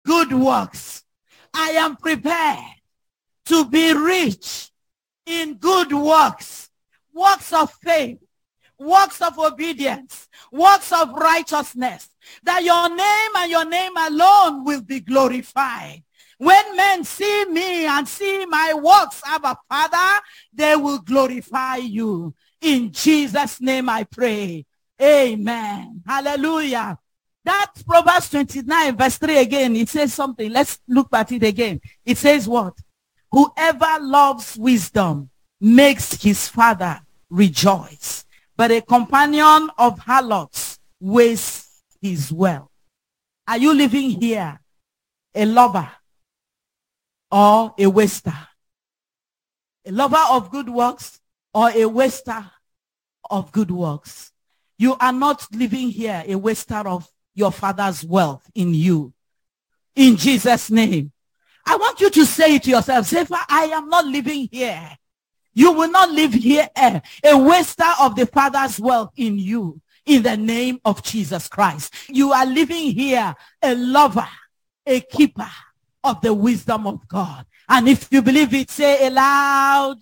good works. I am prepared to be rich in good works, works of faith, works of obedience, works of righteousness, that your name and your name alone will be glorified. When men see me and see my works, Abba Father, they will glorify you. In Jesus' name I pray. Amen. Hallelujah. That's Proverbs 29 verse 3 again. It says something. Let's look at it again. It says what? Whoever loves wisdom makes his father rejoice, but a companion of harlots wastes his wealth. Are you living here a lover or a waster? A lover of good works or a waster of good works? You are not living here a waster of your father's wealth in you. In Jesus' name. I want you to say it to yourself. Say, I am not living here. You will not live here a waster of the father's wealth in you. In the name of Jesus Christ. You are living here a lover, a keeper of the wisdom of God. And if you believe it, say aloud.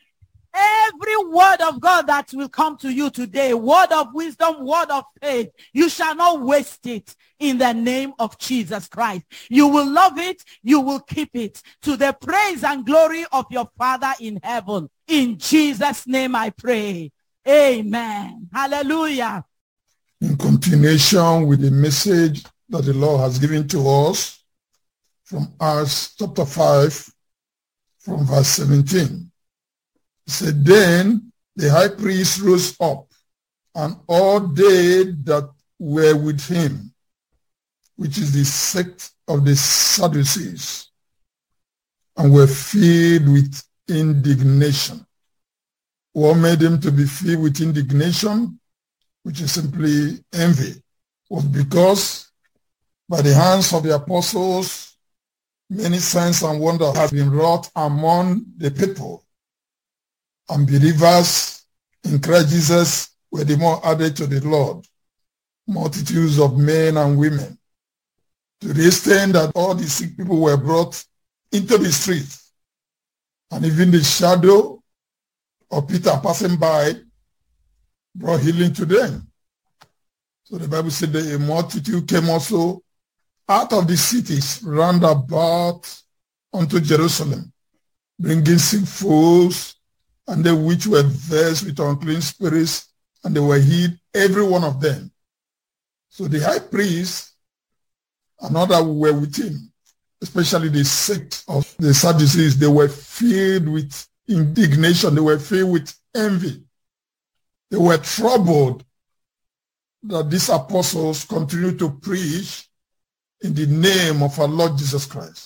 Every word of God that will come to you today, word of wisdom, word of faith, you shall not waste it in the name of Jesus Christ. You will love it, you will keep it to the praise and glory of your Father in heaven. In Jesus' name I pray. Amen. Hallelujah. In continuation with the message that the Lord has given to us from Acts chapter 5, from verse 17. He said, then the high priest rose up, and all they that were with him, which is the sect of the Sadducees, and were filled with indignation. What made them to be filled with indignation, which is simply envy, was because by the hands of the apostles, many signs and wonders have been wrought among the people. And believers in Christ Jesus were the more added to the Lord, multitudes of men and women, to the extent that all the sick people were brought into the streets, and even the shadow of Peter passing by brought healing to them. So the Bible said that a multitude came also out of the cities round about unto Jerusalem, bringing sick folks, and they which were vexed with unclean spirits, and they were healed, every one of them. So the high priest and all that were with him, especially the sect of the Sadducees, they were filled with indignation. They were filled with envy. They were troubled that these apostles continued to preach in the name of our Lord Jesus Christ.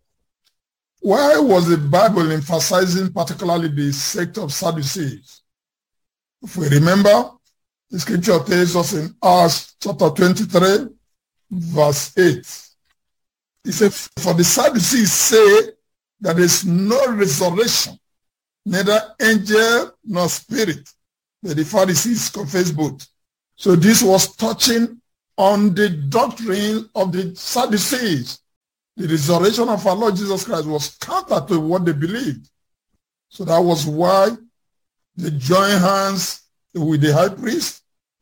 Why was the Bible emphasizing particularly the sect of Sadducees? If we remember, the scripture tells us in Acts chapter 23, verse 8. It says, for the Sadducees say that there is no resurrection, neither angel nor spirit. But the Pharisees confess both. So this was touching on the doctrine of the Sadducees. The resurrection of our Lord Jesus Christ was counter to what they believed. So that was why they joined hands with the high priest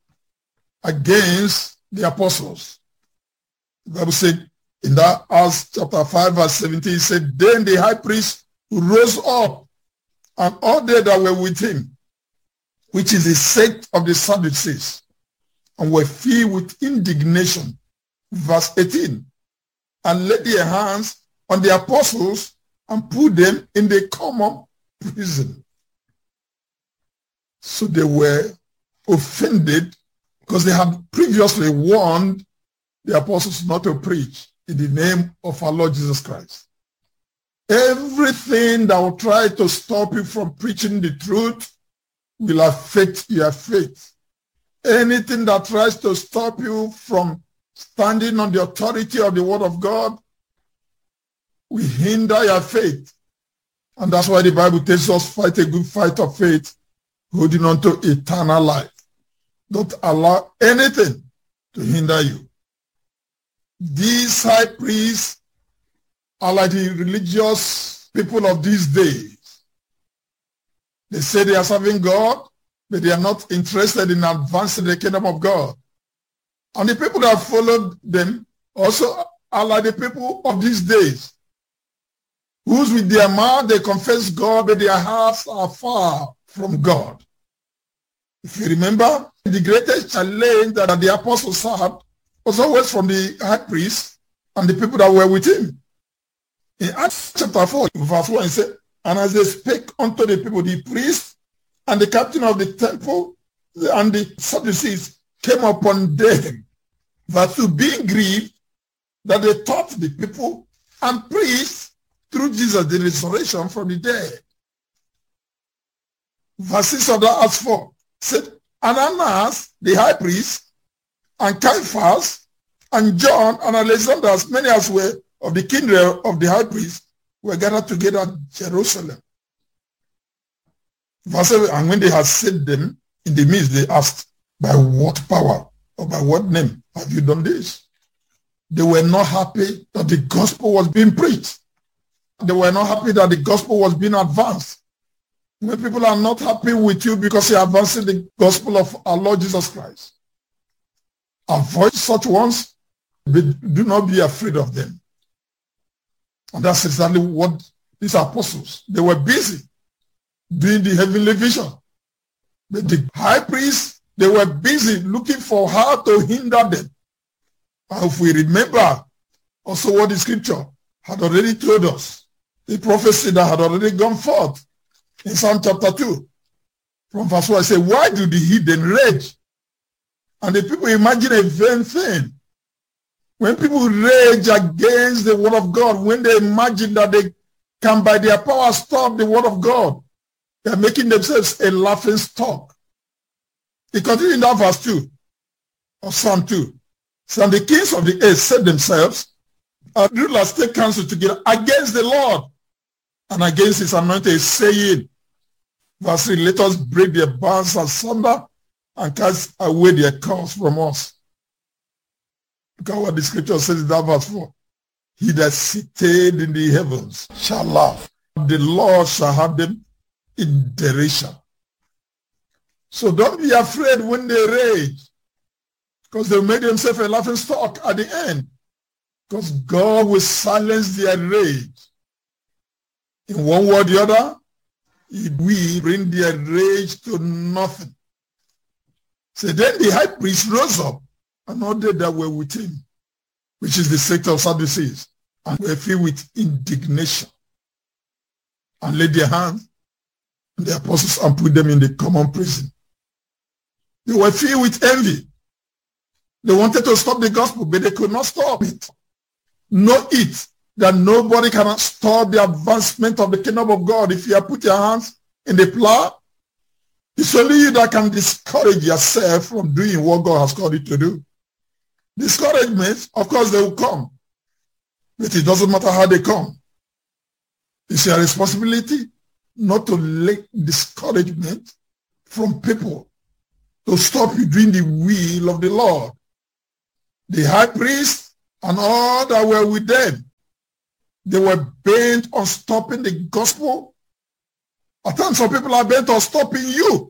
against the apostles. The Bible said in that Acts chapter 5 verse 17, it said, then the high priest rose up, and all they that were with him, which is the sect of the Sadducees, and were filled with indignation. Verse 18. And laid their hands on the apostles and put them in the common prison. So they were offended because they had previously warned the apostles not to preach in the name of our Lord Jesus Christ. Everything that will try to stop you from preaching the truth will affect your faith. Anything that tries to stop you from standing on the authority of the word of God will hinder your faith. And that's why the Bible tells us, fight a good fight of faith, holding on to eternal life. Don't allow anything to hinder you. these high priests are like the religious people of these days. They say they are serving God, but they are not interested in advancing the kingdom of God. And the people that followed them also are like the people of these days, whose with their mouth they confess God, but their hearts are far from God. If you remember, the greatest challenge that the apostles had was always from the high priest and the people that were with him. In Acts chapter 4, verse 1, it said, and as they spake unto the people, the priest and the captain of the temple and the Sadducees came upon them, verse 2, being grieved that they taught the people and preached through Jesus the resurrection from the dead. Verse 6 of that Acts 4 said, and Annas, the high priest, and Caiaphas, and John, and Alexander, as many as were of the kindred of the high priest, were gathered together at Jerusalem. Verse 7, and when they had set them in the midst, they asked, by what power or by what name have you done this? They were not happy that the gospel was being preached. They were not happy that the gospel was being advanced. When people are not happy with you because you're advancing the gospel of our Lord Jesus Christ, avoid such ones, but do not be afraid of them. And that's exactly what these apostles, they were busy doing the heavenly vision. But the high priests, they were busy looking for how to hinder them. And if we remember also what the scripture had already told us, the prophecy that had already gone forth in Psalm chapter 2, from verse 1, I say, why do the heathen rage? And the people imagine a vain thing. When people rage against the word of God, when they imagine that they can by their power stop the word of God, they are making themselves a laughing stock. It continues in that verse 2 of Psalm 2. So and the kings of the earth set themselves, and rulers take counsel together against the Lord and against his anointed, saying, verse 3, let us break their bands asunder and cast away their cords from us. Look at what the scripture says in that verse 4. He that sitteth in the heavens shall laugh. The Lord shall have them in derision. So don't be afraid when they rage, because they'll make themselves a laughing stock at the end, because God will silence their rage. In one word or the other, He will bring their rage to nothing. So then the high priest rose up, and all they that were with him, which is the sect of Sadducees, and were filled with indignation, and laid their hands on the apostles and put them in the common prison. They were filled with envy. They wanted to stop the gospel, but they could not stop it. Know it, that nobody can stop the advancement of the kingdom of God. If you have put your hands in the plow, it's only you that can discourage yourself from doing what God has called you to do. Discouragement, of course, they will come, but it doesn't matter how they come. It's your responsibility not to let discouragement from people to stop you doing the will of the Lord. The high priest and all that were with them, they were bent on stopping the gospel. At times, some people are bent on stopping you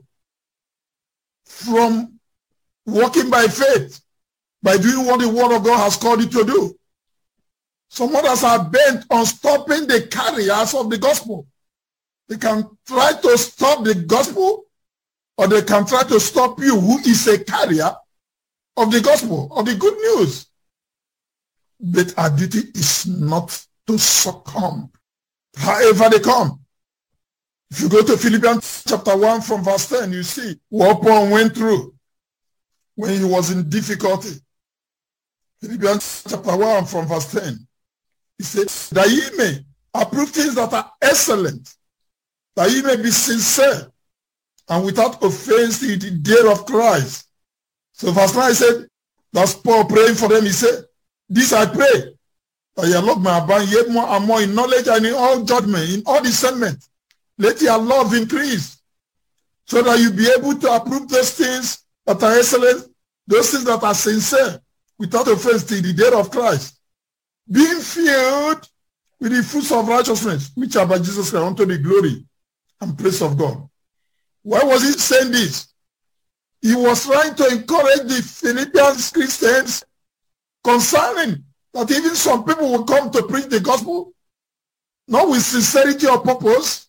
from walking by faith, by doing what the word of God has called you to do. Some others are bent on stopping the carriers of the gospel. They can try to stop the gospel, or they can try to stop you, who is a carrier of the gospel, of the good news. But our duty is not to succumb, however they come. If you go to Philippians chapter 1 from verse 10, you see what Paul went through when he was in difficulty. Philippians chapter 1 from verse 10. He said, that ye may approve things that are excellent, that ye may be sincere and without offense in the day of Christ. So verse 9 said, that's Paul praying for them. He said, this I pray, that your love may abound yet more and more in knowledge and in all judgment, in all discernment. Let your love increase, so that you be able to approve those things that are excellent, those things that are sincere, without offense till the day of Christ, being filled with the fruits of righteousness, which are by Jesus Christ unto the glory and praise of God. Why was he saying this? He was trying to encourage the Philippians Christians concerning that even some people will come to preach the gospel, not with sincerity or purpose,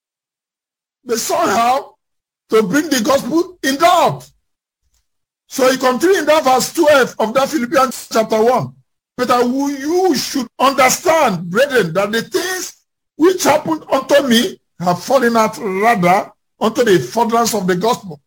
but somehow to bring the gospel in doubt. So he continued in that verse 12 of that Philippians chapter 1. But you should understand, brethren, that the things which happened unto me have fallen out rather unto the furtherance of the gospel.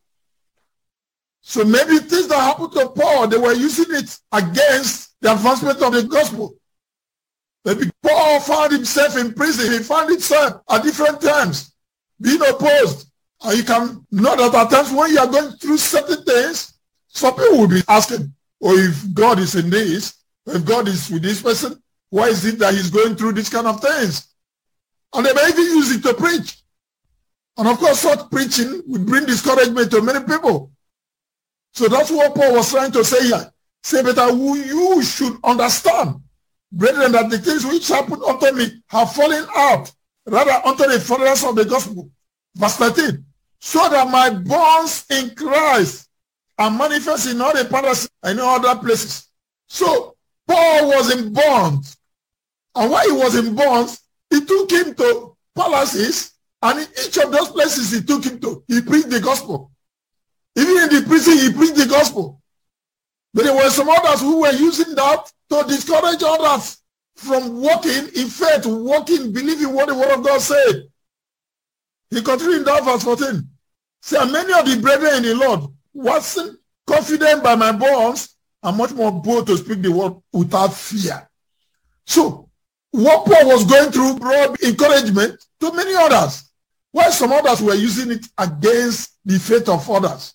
So maybe things that happened to Paul, they were using it against the advancement of the gospel. Maybe Paul found himself in prison. He found himself at different times being opposed. And you can know that at times when you are going through certain things, some people will be asking, oh, if God is in this, if God is with this person, why is it that he's going through this kind of things? And they may even use it to preach. And of course, such preaching would bring discouragement to many people. So that's what Paul was trying to say here. Say, but you should understand, brethren, that the things which happened unto me have fallen out, rather unto the furtherance of the gospel. Verse 13. So that my bonds in Christ are manifest in all the palaces and in other places. So Paul was in bonds. And while he was in bonds, he took him to palaces, and in each of those places he took him to, he preached the gospel. Even in the prison, he preached the gospel. But there were some others who were using that to discourage others from walking in faith, walking, believing what the word of God said. He continued in that verse 14. Say, many of the brethren in the Lord wasn't confident by my bonds and much more bold to speak the word without fear. So, what Paul was going through brought encouragement to many others, while some others were using it against the faith of others.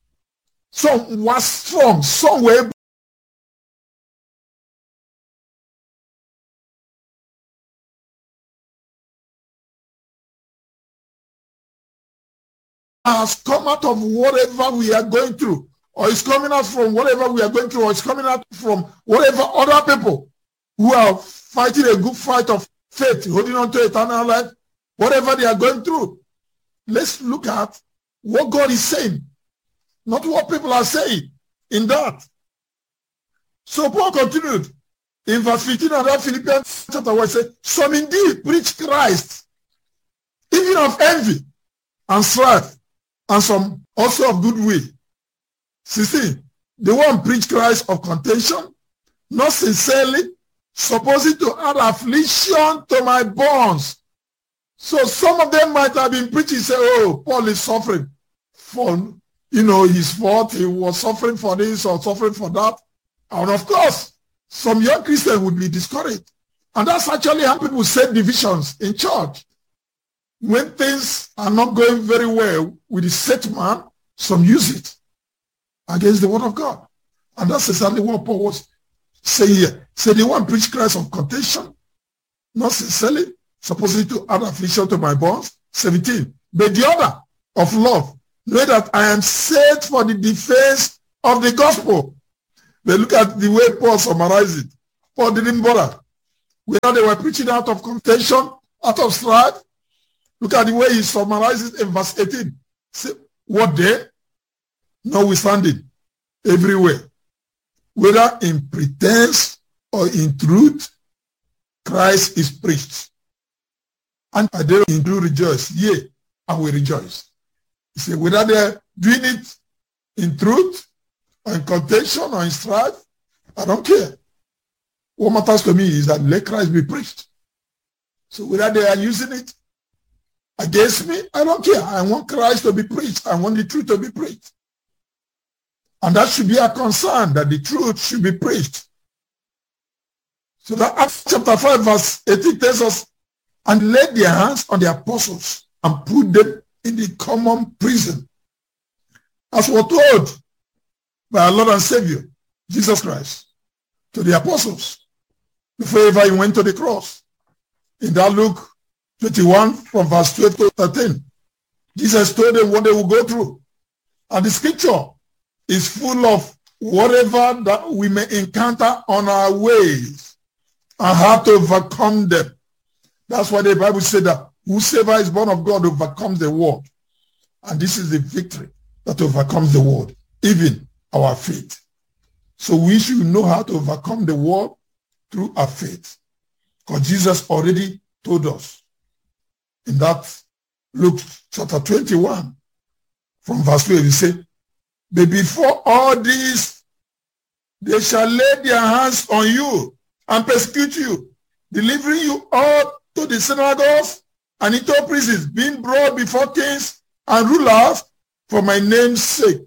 Some were strong, some were has come out of whatever we are going through, or is coming out from whatever we are going through, or is coming out from whatever other people who are fighting a good fight of faith, holding on to eternal life, whatever they are going through. Let's look at what God is saying, not what people are saying in that. So Paul continued in verse 15 of that Philippians chapter 1, said, some indeed preach Christ, even of envy and strife, and some also of goodwill. 16, the one preach Christ of contention, not sincerely, supposing to add affliction to my bonds. So some of them might have been preaching, say, oh, Paul is suffering for, his fault. He was suffering for this or suffering for that. And of course, some young Christians would be discouraged. And that's actually how people set divisions in church. When things are not going very well with the set man, some use it against the word of God. And that's exactly what Paul was saying here. Say, the one preach Christ of contention, not sincerely, supposedly to add affliction to my bonds. 17. But the other of love, know that I am saved for the defense of the gospel. But look at the way Paul summarized it. Paul didn't bother. Whether they were preaching out of contention, out of strife. Look at the way he summarizes it in verse 18. Say, what day? Notwithstanding, everywhere, whether in pretense or in truth, Christ is preached. And I dare you do rejoice. Yea, I will rejoice. He said, whether they're doing it in truth, or in contention, or in strife, I don't care. What matters to me is that let Christ be preached. So whether they are using it against me, I don't care. I want Christ to be preached. I want the truth to be preached. And that should be our concern, that the truth should be preached. So that Acts chapter 5 verse 18 tells us, and laid their hands on the apostles and put them in the common prison, as was told by our Lord and Savior, Jesus Christ, to the apostles before ever he went to the cross. In that Luke 21 from verse 12 to 13, Jesus told them what they will go through. And the scripture is full of whatever that we may encounter on our ways and how to overcome them. That's why the Bible said that whosoever is born of God overcomes the world. And this is the victory that overcomes the world, even our faith. So we should know how to overcome the world through our faith. Because Jesus already told us in that Luke chapter 21 from verse 12, he said, but before all this, they shall lay their hands on you and persecute you, delivering you all to the synagogues and into prisons, being brought before kings and rulers for my name's sake.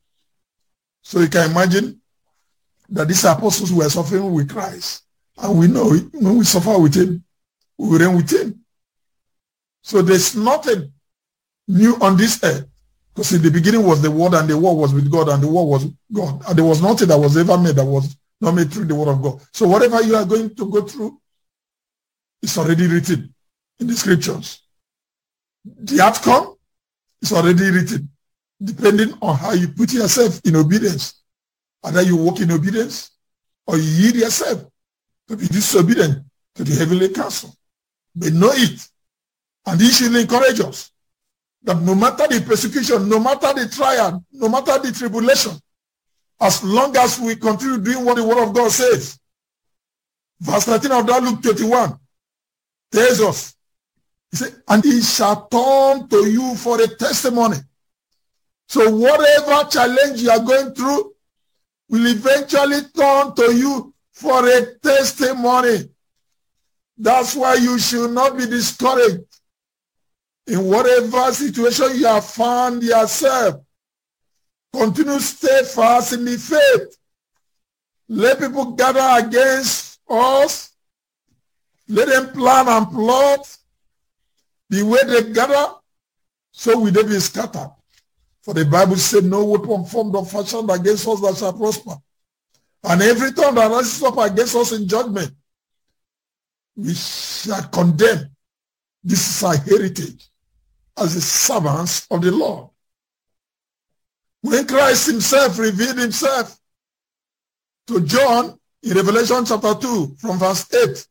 So you can imagine that these apostles were suffering with Christ. And we know when we suffer with him, we will reign with him. So there's nothing new on this earth. Because in the beginning was the Word, and the Word was with God, and the Word was God. And there was nothing that was ever made that was not made through the Word of God. So whatever you are going to go through, it's already written in the scriptures. The outcome is already written, depending on how you put yourself in obedience. Either you walk in obedience, or you yield yourself to be disobedient to the heavenly counsel. But know it, and this should encourage us that no matter the persecution, no matter the trial, no matter the tribulation, as long as we continue doing what the Word of God says, verse 19 of that Luke 21 tells us, he said, and he shall turn to you for a testimony. So whatever challenge you are going through will eventually turn to you for a testimony. That's why you should not be discouraged. In whatever situation you have found yourself, continue steadfast in the faith. Let people gather against us. Let them plan and plot. The way they gather, so will they be scattered. For the Bible said, no weapon formed or fashioned against us that shall prosper. And every tongue that rises up against us in judgment, we shall condemn. This is our heritage as the servants of the Lord. When Christ himself revealed himself to John in Revelation chapter 2 from verse 8,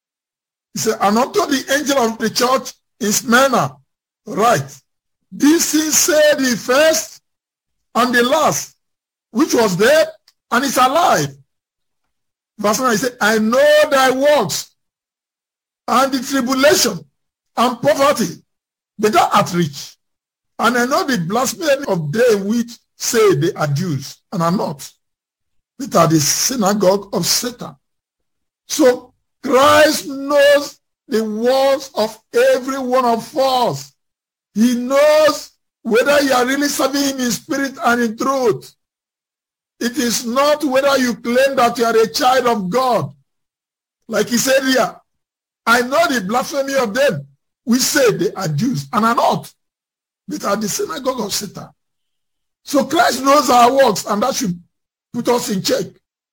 he said, and unto the angel of the church in Smyrna, write, this thing said the first and the last, which was dead and is alive. Verse 9, he said, I know thy works and the tribulation and poverty, but thou art rich. And I know the blasphemy of them which say they are Jews and are not, but are the synagogue of Satan. So Christ knows the words of every one of us. He knows whether you are really serving him in spirit and in truth. It is not whether you claim that you are a child of God. Like he said here, I know the blasphemy of them. We say they are Jews and are not, but are the synagogue of Satan. So Christ knows our works, and that should put us in check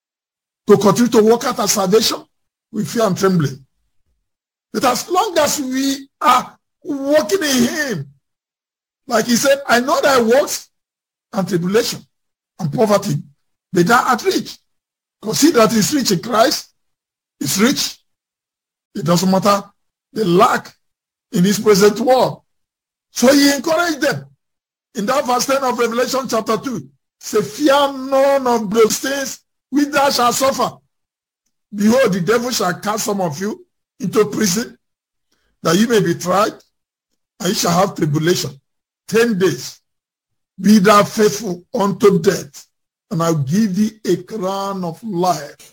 to continue to work out our salvation with fear and trembling. But as long as we are walking in him, like he said, I know thy works and tribulation and poverty, but thou art rich. Because he that is rich in Christ is rich. It doesn't matter the lack in this present world. So he encouraged them. In that verse 10 of Revelation chapter 2, say, fear none of those things which thou shalt suffer. Behold, the devil shall cast some of you into prison, that you may be tried, and you shall have tribulation 10 days. Be thou faithful unto death, and I'll give thee a crown of life.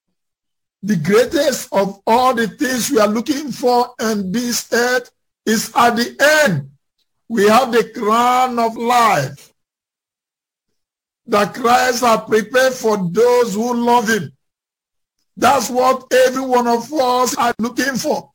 The greatest of all the things we are looking for in this earth is at the end. We have the crown of life that Christ has prepared for those who love him. That's what every one of us are looking for.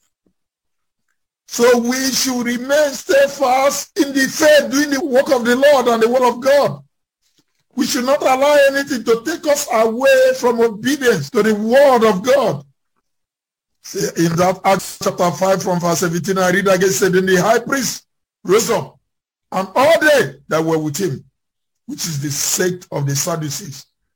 So we should remain steadfast in the faith, doing the work of the Lord and the word of God. We should not allow anything to take us away from obedience to the word of God. See, in that Acts chapter 5 from verse 17, I read again, said, then the high priest rose up, and all they that were with him, which is the sect of the Sadducees,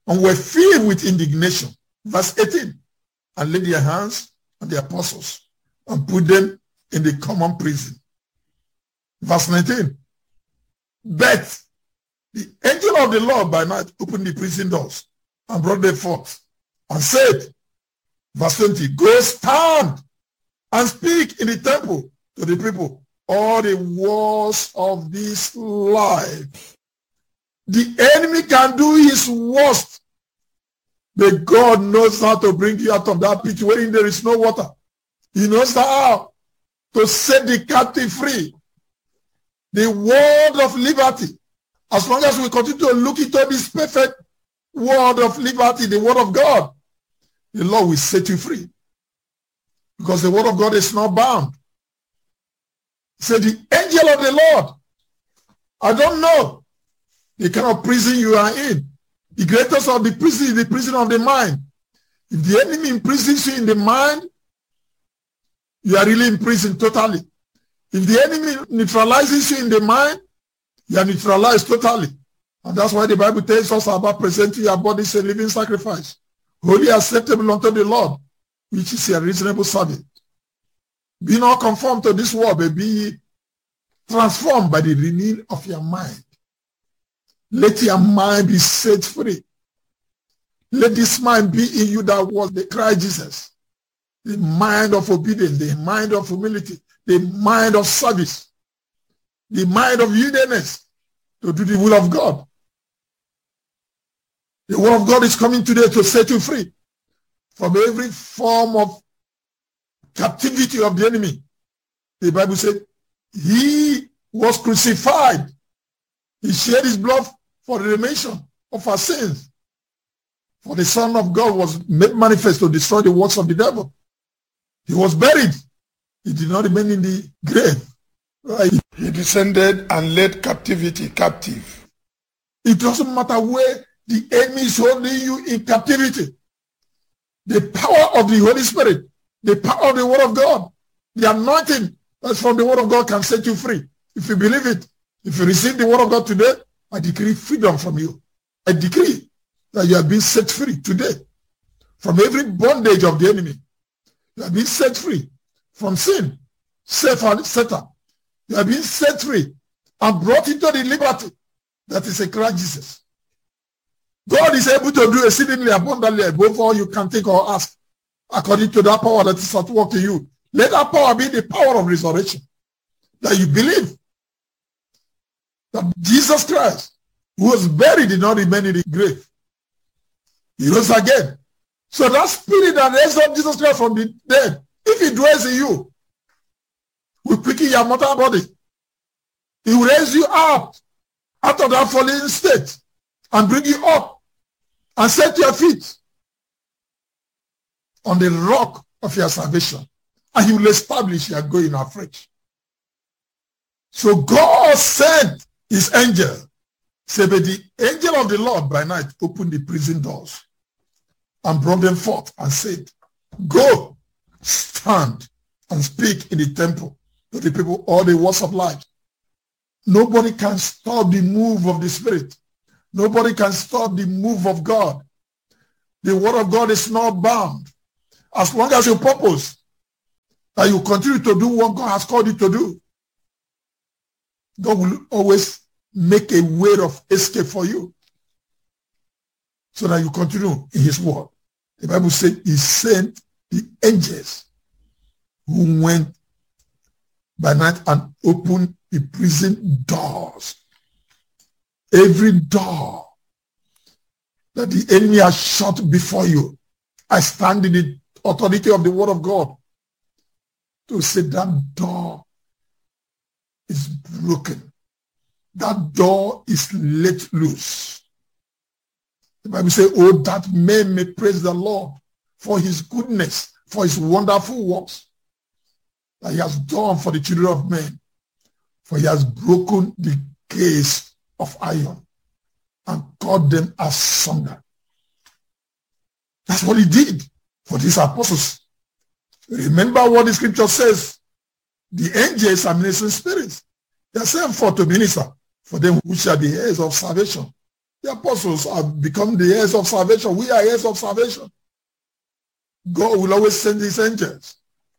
and were filled with indignation. Verse 18, and laid their hands on the apostles and put them in the common prison. Verse 19, but the angel of the Lord by night opened the prison doors and brought them forth and said, verse 20, go stand and speak in the temple to the people all the words of this life. The enemy can do his worst, but God knows how to bring you out of that pit wherein there is no water. He knows how to set the captive free. The word of liberty. As long as we continue to look into this perfect word of liberty, the word of God, the Lord will set you free. Because the word of God is not bound. Say, the angel of the Lord. I don't know the kind of prison you are in. The greatest of the prison is the prison of the mind. If the enemy imprisons you in the mind, you are really in prison totally. If the enemy neutralizes you in the mind, you are neutralized totally. And that's why the Bible tells us about presenting your bodies a living sacrifice, wholly acceptable unto the Lord, which is a reasonable service. Be not conformed to this world, but be transformed by the renewing of your mind. Let your mind be set free. Let this mind be in you that was the Christ Jesus. The mind of obedience, the mind of humility, the mind of service, the mind of yieldedness to do the will of God. The word of God is coming today to set you free from every form of captivity of the enemy. The Bible said, he was crucified. He shed his blood for the remission of our sins. For the Son of God was made manifest to destroy the works of the devil. He was buried. He did not remain in the grave. Right? He descended and led captivity captive. It doesn't matter where the enemy is holding you in captivity. The power of the Holy Spirit, the power of the Word of God, the anointing that's from the Word of God can set you free. If you believe it, if you receive the Word of God today, I decree freedom from you. I decree that you have been set free today from every bondage of the enemy. You have been set free from sin, Satan. You have been set free and brought into the liberty that is in Christ Jesus. God is able to do exceedingly abundantly above all you can think or ask, according to that power that is at work in you. Let that power be the power of resurrection. That you believe that Jesus Christ, who was buried, did not remain in the grave. He rose again. So that spirit that raised up Jesus Christ from the dead, if he dwells in you, will quicken your mortal body. He will raise you up out of that fallen state and bring you up and set your feet on the rock of your salvation. And he will establish your going afresh. So God sent his angel. Say, but the angel of the Lord by night opened the prison doors and brought them forth and said, go, stand and speak in the temple to the people all the words of life. Nobody can stop the move of the Spirit. Nobody can stop the move of God. The word of God is not bound. As long as you purpose that you continue to do what God has called you to do, God will always make a way of escape for you so that you continue in his word. The Bible said he sent the angels who went by night and opened the prison doors. Every door that the enemy has shut before you, I stand in the authority of the word of God to say that door is broken. That door is let loose. The Bible says, oh, that men may praise the Lord for his goodness, for his wonderful works that he has done for the children of men. For he has broken the gates of iron and cut them asunder. That's what he did for these apostles. Remember what the scripture says. The angels are ministering spirits. They are sent forth to minister for them who shall be heirs of salvation. The apostles have become the heirs of salvation. We are heirs of salvation. God will always send his angels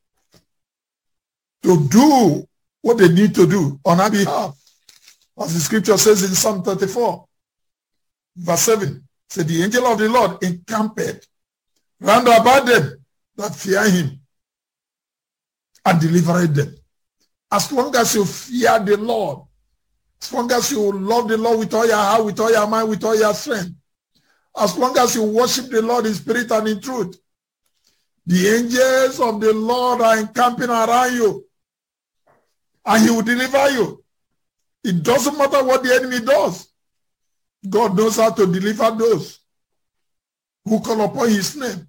to do what they need to do on our behalf. As the scripture says in Psalm 34, verse 7, said the angel of the Lord encamped round about them that fear him and delivered them. As long as you fear the Lord, as long as you love the Lord with all your heart, with all your mind, with all your strength, as long as you worship the Lord in spirit and in truth, the angels of the Lord are encamping around you, and he will deliver you. It doesn't matter what the enemy does. God knows how to deliver those who call upon his name.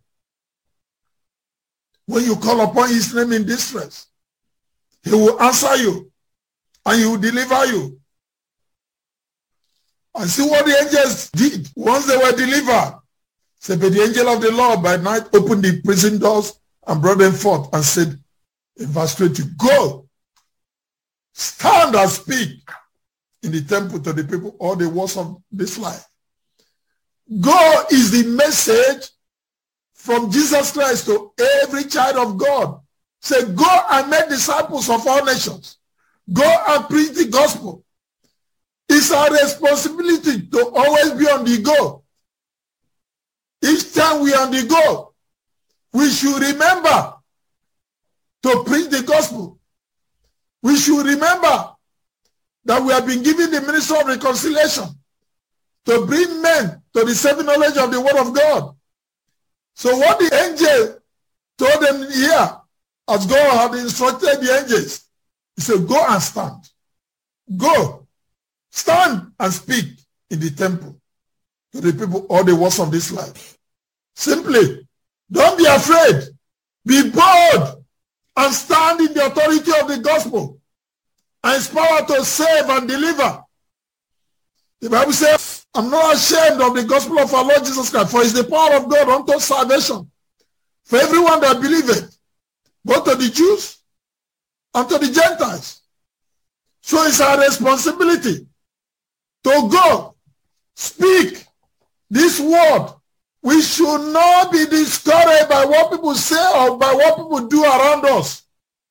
When you call upon his name in distress, he will answer you and he will deliver you. And see what the angels did once they were delivered. Said, but the angel of the Lord by night opened the prison doors and brought them forth and said in verse 20, go, stand and speak in the temple to the people all the words of this life. Go is the message from Jesus Christ to every child of God. Say, go and make disciples of all nations. Go and preach the gospel. It's our responsibility to always be on the go. Each time we are on the go, we should remember to preach the gospel. We should remember that we have been given the ministry of reconciliation to bring men to the saving knowledge of the word of God. So what the angel told them here, as God had instructed the angels, he said, go and stand. Go, stand and speak in the temple to the people all the words of this life. Simply, don't be afraid. Be bold and stand in the authority of the gospel and its power to save and deliver. The Bible says, I'm not ashamed of the gospel of our Lord Jesus Christ, for it's the power of God unto salvation for everyone that believeth, both to the Jews and to the Gentiles. So it's our responsibility to go, speak this word. We should not be discouraged by what people say or by what people do around us.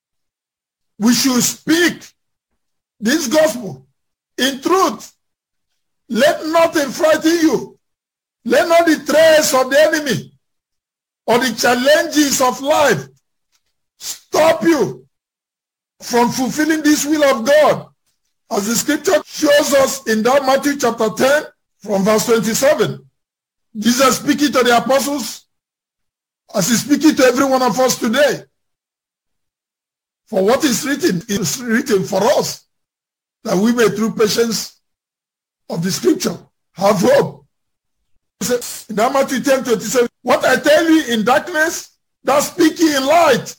We should speak this gospel in truth. Let nothing frighten you. Let not the threats of the enemy or the challenges of life stop you from fulfilling this will of God. As the scripture shows us in that Matthew chapter 10 from verse 27. Jesus speaking to the apostles as he's speaking to every one of us today. For what is written for us, that we may through patience of the scripture have hope. In that Matthew 10:27, what I tell you in darkness, that speak ye in light.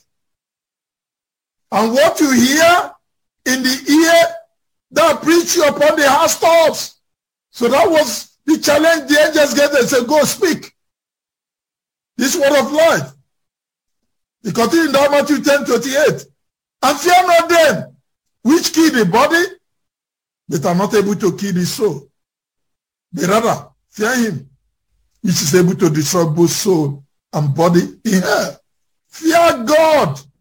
And what you hear in the ear, that preach you upon the housetops. So that was the challenge the angels gave. They said, go speak this word of life. They continue in that Matthew 10:28. And fear not them which kill the body, but are not able to kill the soul. But rather, fear him which is able to destroy both soul and body in hell. Fear God.